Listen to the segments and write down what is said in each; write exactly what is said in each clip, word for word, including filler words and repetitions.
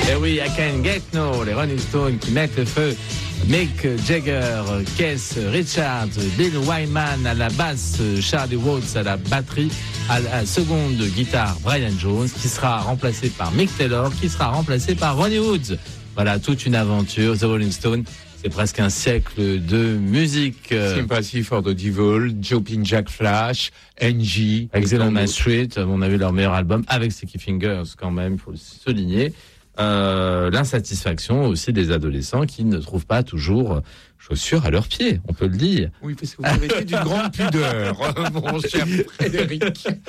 Et oui, I Can't Get No, les Rolling Stones qui mettent le feu. Mick Jagger, Keith Richards, Bill Wyman à la basse, Charlie Watts à la batterie, à la seconde guitare, Brian Jones, qui sera remplacé par Mick Taylor, qui sera remplacé par Ronnie Wood. Voilà, toute une aventure. The Rolling Stones, c'est presque un siècle de musique. Sympathy for the Devil, Jumping Jack Flash, N G, Excellent Man Street, on a vu leur meilleur album avec Sticky Fingers quand même, il faut le souligner. Euh, l'insatisfaction aussi des adolescents qui ne trouvent pas toujours chaussures à leurs pieds, on peut le dire. Oui, parce que vous avez été d'une grande pudeur, mon cher Frédéric.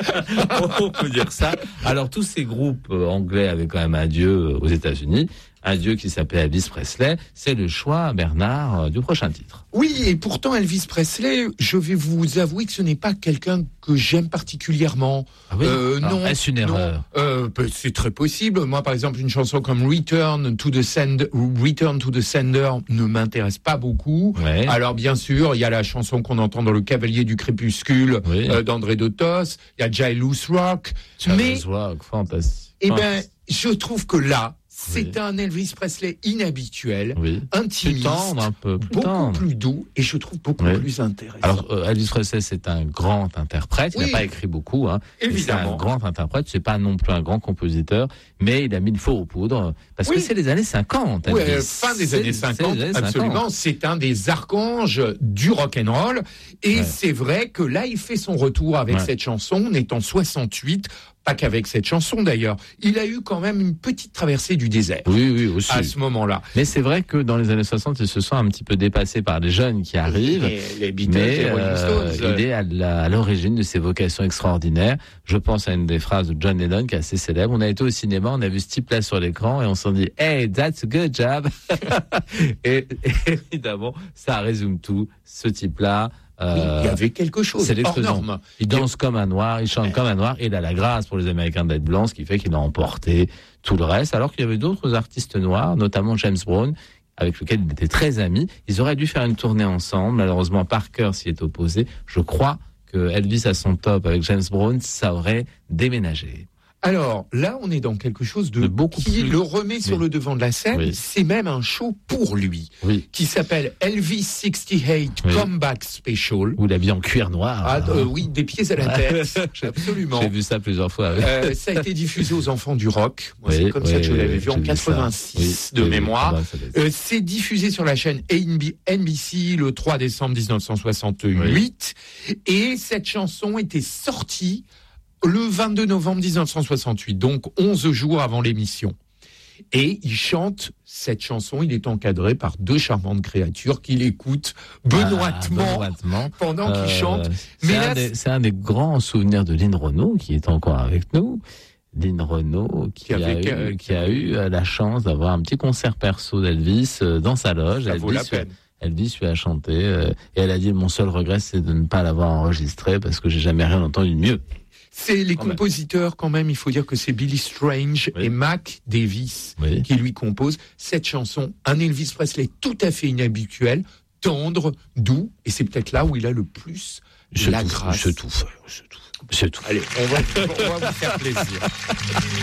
On peut dire ça. Alors, tous ces groupes anglais avaient quand même un dieu aux États-Unis, un dieu qui s'appelait Elvis Presley. C'est le choix, Bernard, du prochain titre. Oui, et pourtant Elvis Presley, je vais vous avouer que ce n'est pas quelqu'un que j'aime particulièrement. Ah oui euh, Alors, non, est-ce une erreur? euh, C'est très possible. Moi, par exemple, une chanson comme Return to the Sender, Return to the Sender ne m'intéresse pas beaucoup. Ouais. Alors, bien sûr, il y a la chanson qu'on entend dans Le Cavalier du Crépuscule, oui. euh, d'André Dotos. Il y a Jailhouse Rock. Mais, Rock, fantastique. Eh ben, je trouve que là, c'est oui. un Elvis Presley inhabituel, oui. intimiste, plus tendre, un peu, plus beaucoup tendre. plus doux et je trouve beaucoup oui. plus intéressant. Alors, euh, Elvis Presley, c'est un grand interprète. Il n'a oui. pas écrit beaucoup, hein. Évidemment. C'est un grand interprète. C'est pas non plus un grand compositeur, mais il a mis le feu aux poudres parce oui. que c'est les années cinquante. Oui, euh, fin des années cinquante, des années absolument. cinquante. C'est un des archanges du rock'n'roll et ouais. c'est vrai que là, il fait son retour avec ouais. cette chanson. On est en soixante-huit. Pas qu'avec cette chanson d'ailleurs. Il a eu quand même une petite traversée du désert. Oui, oui, aussi. À ce moment-là. Mais c'est vrai que dans les années soixante, il se sent un petit peu dépassé par les jeunes qui arrivent. Et les Beatles, mais les Rolling Stones. Euh, il est à, la, à l'origine de ces vocations extraordinaires. Je pense à une des phrases de John Lennon qui est assez célèbre. On a été au cinéma, on a vu ce type-là sur l'écran et on s'en dit « Hey, that's a good job !» et, et évidemment, ça résume tout. Ce type-là, Euh, oui, il y avait quelque chose c'est hors norme. Il danse comme un noir, il chante ouais. comme un noir, et il a la grâce pour les Américains d'être blanc, ce qui fait qu'il a emporté tout le reste, alors qu'il y avait d'autres artistes noirs, notamment James Brown, avec lequel il était très ami. Ils auraient dû faire une tournée ensemble. Malheureusement, Parker s'y est opposé. Je crois que Elvis à son top avec James Brown, ça aurait déménagé. Alors là, on est dans quelque chose de, de beaucoup qui plus... le remet sur oui. le devant de la scène. Oui. C'est même un show pour lui, oui. qui s'appelle Elvis soixante-huit oui. Comeback Special. Où il habille en cuir noir. Ah, euh, oui, des pieds à la tête. Absolument. J'ai vu ça plusieurs fois. Oui. Euh, ça a été diffusé aux enfants du rock. Moi, oui, c'est comme oui, ça que je l'avais oui, vu en quatre-vingt-six oui, de oui, mémoire. Oui, euh, c'est diffusé sur la chaîne N B C le trois décembre dix-neuf cent soixante-huit. Oui. Et cette chanson était sortie le vingt-deux novembre dix-neuf cent soixante-huit, donc onze jours avant l'émission. Et il chante cette chanson, il est encadré par deux charmantes créatures qui l'écoutent benoîtement, ah, benoîtement. pendant euh, qu'il chante. Mais c'est, là, un des, c'est un des grands souvenirs de Lynn Renaud, qui est encore avec nous. Lynn Renaud, qui, qui, a, eu, qui a eu la chance d'avoir un petit concert perso d'Elvis dans sa loge. Ça Elvis vaut la peine. Elvis lui a chanté, euh, et elle a dit, mon seul regret, c'est de ne pas l'avoir enregistré, parce que j'ai jamais rien entendu de mieux. C'est les compositeurs quand même, il faut dire que c'est Billy Strange oui. et Mac Davis oui. qui lui composent cette chanson. Un Elvis Presley tout à fait inhabituel, tendre, doux, et c'est peut-être là où il a le plus de la grâce. Je tout, je tout, je tout. Allez, on va, on va vous faire plaisir.